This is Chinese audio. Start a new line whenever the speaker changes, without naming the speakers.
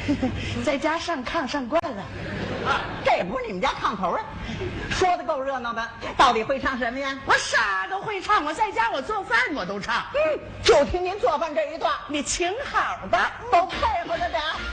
在家上炕上惯了。
这不是你们家炕头啊？说的够热闹的，到底会唱什么呀？
我啥都会唱，我在家我做饭我都唱。
就听您做饭这一段，
你请好吧，
都配合着点。